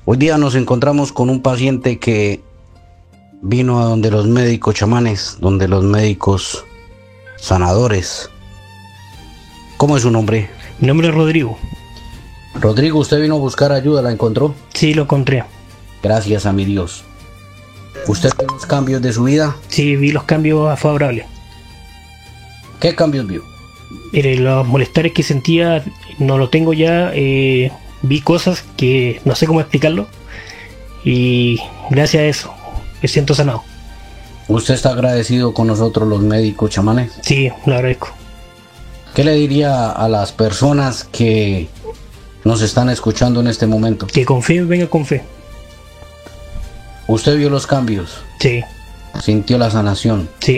Hoy día nos encontramos con un paciente que vino a donde los médicos chamanes, donde los médicos sanadores. ¿Cómo es su nombre? Mi nombre es Rodrigo. Rodrigo, usted vino a buscar ayuda, ¿la encontró? Sí, lo encontré. Gracias a mi Dios. ¿Usted vio los cambios de su vida? Sí, vi los cambios favorables. ¿Qué cambios vio? Mire, los molestares que sentía no lo tengo ya. Vi cosas que no sé cómo explicarlo. Y gracias a eso me siento sanado. ¿Usted está agradecido con nosotros los médicos chamanes? Sí, lo agradezco. ¿Qué le diría a las personas que nos están escuchando en este momento? Que con fe, venga con fe. ¿Usted vio los cambios? Sí, ¿Sintió la sanación? sí,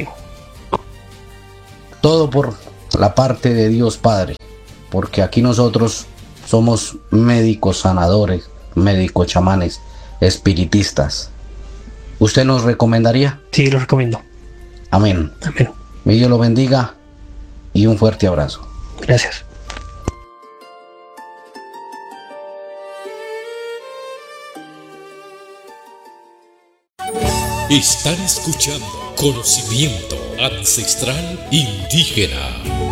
Todo por la parte de Dios Padre, porque aquí nosotros somos médicos sanadores, médicos chamanes, espiritistas. ¿Usted nos recomendaría? sí, lo recomiendo. Amén. Amén. Que Dios lo bendiga y un fuerte abrazo. Gracias. Están escuchando Conocimiento Ancestral Indígena.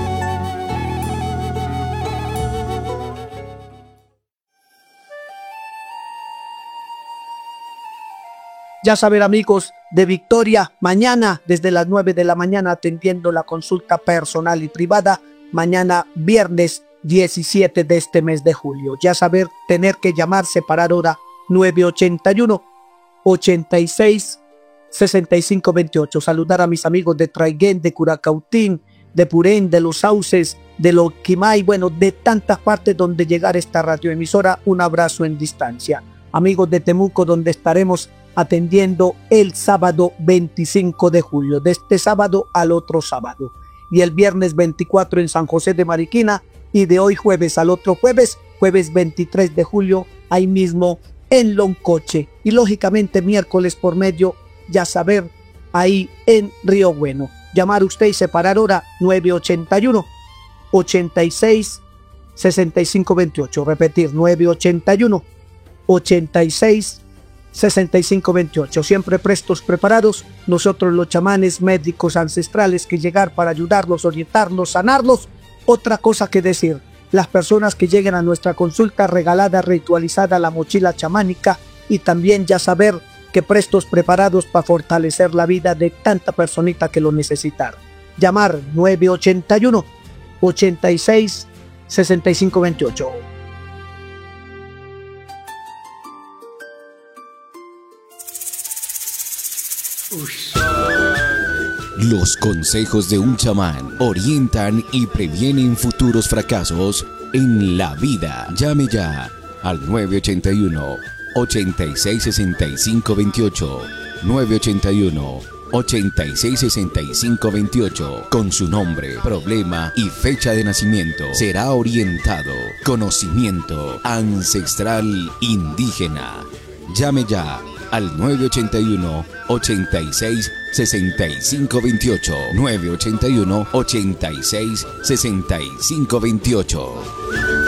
Ya saber, amigos de Victoria, mañana desde las 9 de la mañana atendiendo la consulta personal y privada, mañana viernes 17 de este mes de julio. Ya saber, tener que llamar, separar hora 981 86 65 28. Saludar a mis amigos de Traiguén, de Curacautín, de Purén, de Los Sauces, de Loquimay, bueno, de tantas partes donde llegar esta radioemisora. Un abrazo en distancia. Amigos de Temuco, donde estaremos atendiendo el sábado 25 de julio, de este sábado al otro sábado. Y el viernes 24 en San José de Mariquina, y de hoy jueves al otro jueves, jueves 23 de julio, ahí mismo en Loncoche. Y lógicamente miércoles por medio, ya saber, ahí en Río Bueno. Llamar usted y separar hora 981 86 65 28. Repetir 981 86 65 28. Siempre prestos, preparados, nosotros los chamanes médicos ancestrales, que llegar para ayudarlos, orientarlos, sanarlos. Otra cosa que decir, las personas que lleguen a nuestra consulta regalada, ritualizada, la mochila chamánica, y también ya saber que prestos, preparados para fortalecer la vida de tanta personita que lo necesitar. Llamar 981 86 65 28. Los consejos de un chamán orientan y previenen futuros fracasos en la vida. Llame ya al 981 86 65 28. 981 86 65 28. Con su nombre, problema y fecha de nacimiento será orientado. Conocimiento Ancestral Indígena. Llame ya al 981 86 65 28. 981 86 65 28.